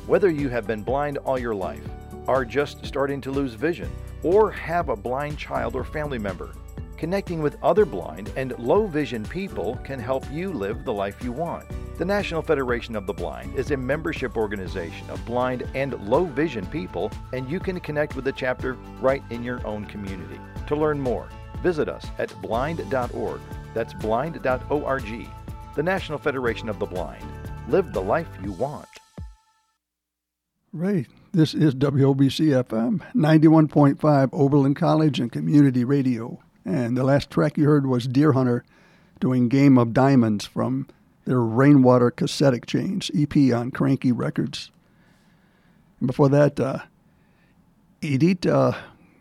Whether you have been blind all your life, are just starting to lose vision, or have a blind child or family member, connecting with other blind and low vision people can help you live the life you want. The National Federation of the Blind is a membership organization of blind and low vision people, and you can connect with the chapter right in your own community. To learn more, visit us at blind.org. That's blind.org. The National Federation of the Blind. Live the life you want. Right. This is WOBC FM, 91.5 Oberlin College and Community Radio. And the last track you heard was Deer Hunter doing Game of Diamonds from their Rainwater Cassette Exchange EP on Cranky Records. And before that, Edita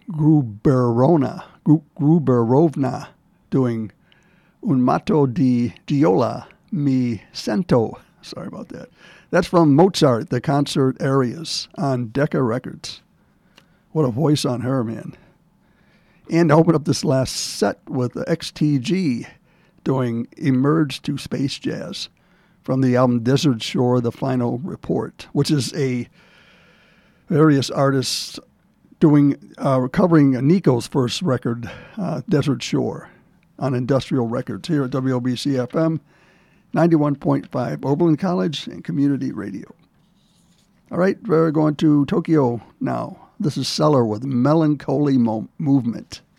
Gruberovna doing Un Matto di Giola Mi Sento. Sorry about that. That's from Mozart, the concert areas on Decca Records. What a voice on her, man. And I open up this last set with the XTG doing Emerge to Space Jazz from the album Desert Shore, The Final Report, which is a various artists doing covering Nico's first record, Desert Shore, on Industrial Records here at WOBC FM. 91.5 Oberlin College and Community Radio. All right, we're going to Tokyo now. This is Seller with Melancholy Movement.